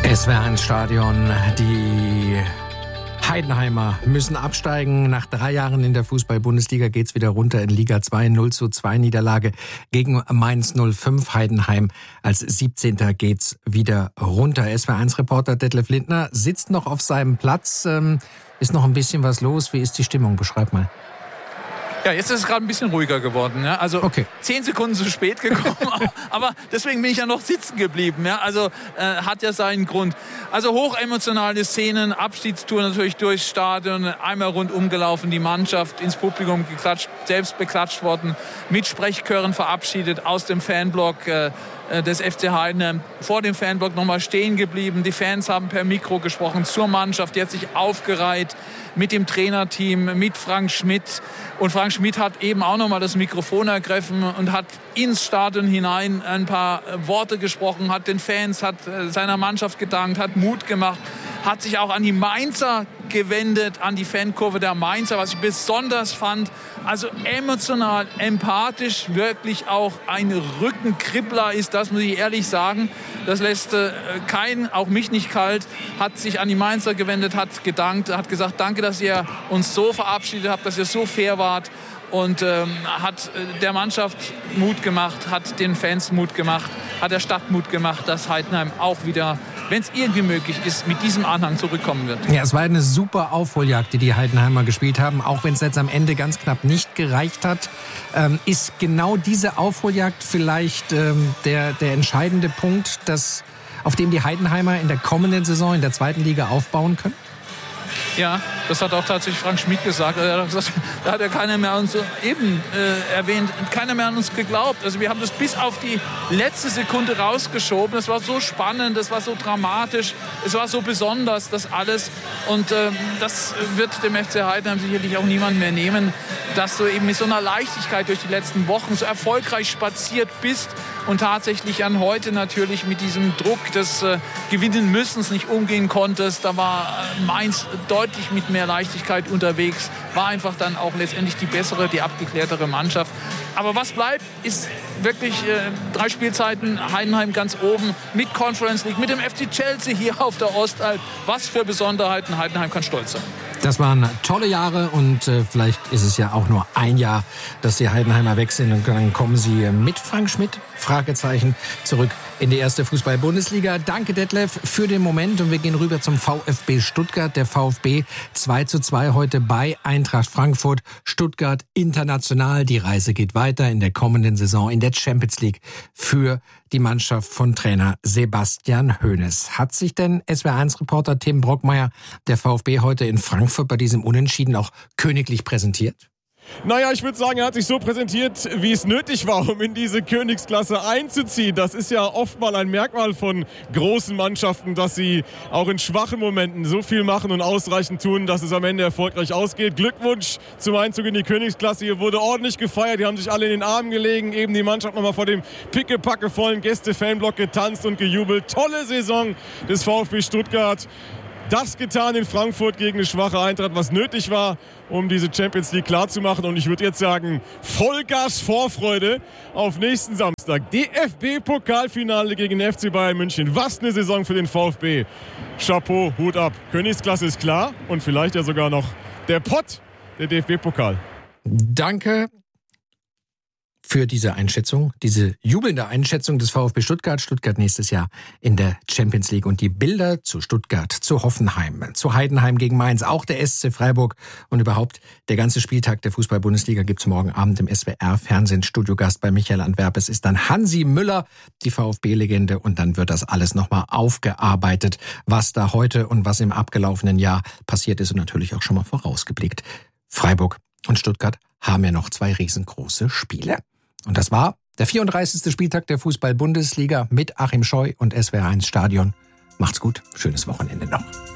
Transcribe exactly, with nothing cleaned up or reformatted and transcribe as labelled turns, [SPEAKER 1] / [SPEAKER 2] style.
[SPEAKER 1] Es wäre ein Stadion, die Heidenheimer müssen absteigen. Nach drei Jahren in der Fußball-Bundesliga geht's wieder runter in Liga zwei. null zu zwei Niederlage gegen Mainz null fünf. Heidenheim als siebzehnter geht's wieder runter. S W R eins Reporter Detlef Lindner sitzt noch auf seinem Platz. Ähm, ist noch ein bisschen was los. Wie ist die Stimmung? Beschreib mal.
[SPEAKER 2] Ja, jetzt ist es gerade ein bisschen ruhiger geworden. Ja? Also
[SPEAKER 1] okay.
[SPEAKER 2] Zehn Sekunden zu spät gekommen, aber deswegen bin ich ja noch sitzen geblieben. Ja? Also äh, hat ja seinen Grund. Also hochemotionale Szenen, Abschiedstour natürlich durchs Stadion, einmal rundum gelaufen, die Mannschaft ins Publikum geklatscht, selbst beklatscht worden, mit Sprechchören verabschiedet aus dem Fanblock äh, des F C Heidenheim, vor dem Fanblock nochmal stehen geblieben. Die Fans haben per Mikro gesprochen zur Mannschaft, die hat sich aufgereiht mit dem Trainerteam, mit Frank Schmidt. Und Frank Schmidt hat eben auch nochmal das Mikrofon ergriffen und hat ins Stadion hinein ein paar Worte gesprochen, hat den Fans, hat seiner Mannschaft gedankt, hat Mut gemacht, hat sich auch an die Mainzer gewendet, an die Fankurve der Mainzer, was ich besonders fand. Also emotional, empathisch, wirklich auch ein Rückenkribbler ist, das muss ich ehrlich sagen. Das lässt äh, keinen, auch mich nicht kalt, hat sich an die Mainzer gewendet, hat gedankt, hat gesagt, danke, dass ihr uns so verabschiedet habt, dass ihr so fair wart. Und ähm, hat der Mannschaft Mut gemacht, hat den Fans Mut gemacht, hat der Stadt Mut gemacht, dass Heidenheim auch wieder, wenn es irgendwie möglich ist, mit diesem Anhang zurückkommen wird.
[SPEAKER 1] Ja, es war eine super Aufholjagd, die die Heidenheimer gespielt haben, auch wenn es jetzt am Ende ganz knapp nicht gereicht hat. Ähm, ist genau diese Aufholjagd vielleicht ähm, der, der entscheidende Punkt, dass, auf dem die Heidenheimer in der kommenden Saison in der zweiten Liga aufbauen können?
[SPEAKER 2] Ja, das hat auch tatsächlich Frank Schmidt gesagt. Er hat gesagt, da hat ja keiner mehr uns eben äh, erwähnt, keiner mehr an uns geglaubt. Also wir haben das bis auf die letzte Sekunde rausgeschoben. Das war so spannend, das war so dramatisch, es war so besonders, das alles. Und äh, das wird dem F C Heidenheim sicherlich auch niemand mehr nehmen, dass du eben mit so einer Leichtigkeit durch die letzten Wochen so erfolgreich spaziert bist und tatsächlich an heute natürlich mit diesem Druck des äh, Gewinnen müssens nicht umgehen konntest. Da war äh, Mainz deutlich mit mehr Leichtigkeit unterwegs, war einfach dann auch letztendlich die bessere, die abgeklärtere Mannschaft. Aber was bleibt, ist wirklich äh, drei Spielzeiten, Heidenheim ganz oben, mit Conference League, mit dem F C Chelsea hier auf der Ostalb. Was für Besonderheiten, Heidenheim kann stolz sein.
[SPEAKER 1] Das waren tolle Jahre und äh, vielleicht ist es ja auch nur ein Jahr, dass die Heidenheimer weg sind und dann kommen sie mit Frank Schmidt, Fragezeichen, zurück in die erste Fußball-Bundesliga. Danke Detlef für den Moment und wir gehen rüber zum VfB Stuttgart. Der VfB zwei zu zwei heute bei Eintracht Frankfurt. Stuttgart international. Die Reise geht weiter in der kommenden Saison in der Champions League für die Mannschaft von Trainer Sebastian Hoeneß. Hat sich denn S W R eins Reporter Tim Brockmeier der VfB heute in Frankfurt bei diesem Unentschieden auch königlich präsentiert?
[SPEAKER 3] Naja, ich würde sagen, er hat sich so präsentiert, wie es nötig war, um in diese Königsklasse einzuziehen. Das ist ja oft mal ein Merkmal von großen Mannschaften, dass sie auch in schwachen Momenten so viel machen und ausreichend tun, dass es am Ende erfolgreich ausgeht. Glückwunsch zum Einzug in die Königsklasse. Hier wurde ordentlich gefeiert, die haben sich alle in den Armen gelegen, eben die Mannschaft nochmal vor dem pickepackevollen Gäste-Fanblock getanzt und gejubelt. Tolle Saison des VfB Stuttgart. Das getan in Frankfurt gegen eine schwache Eintracht, was nötig war, um diese Champions League klarzumachen. Und ich würde jetzt sagen, Vollgas Vorfreude auf nächsten Samstag. D F B-Pokalfinale gegen den F C Bayern München. Was eine Saison für den VfB. Chapeau, Hut ab. Königsklasse ist klar und vielleicht ja sogar noch der Pott, der D F B-Pokal.
[SPEAKER 1] Danke für diese Einschätzung, diese jubelnde Einschätzung des VfB Stuttgart. Stuttgart nächstes Jahr in der Champions League und die Bilder zu Stuttgart, zu Hoffenheim, zu Heidenheim gegen Mainz, auch der S C Freiburg und überhaupt der ganze Spieltag der Fußball-Bundesliga gibt's morgen Abend im S W R-Fernsehen. Studiogast bei Michael Antwerpes ist dann Hansi Müller, die VfB-Legende, und dann wird das alles nochmal aufgearbeitet, was da heute und was im abgelaufenen Jahr passiert ist und natürlich auch schon mal vorausgeblickt. Freiburg und Stuttgart haben ja noch zwei riesengroße Spiele. Und das war der vierunddreißigste Spieltag der Fußball-Bundesliga mit Achim Scheu und S W R eins Stadion. Macht's gut, schönes Wochenende noch.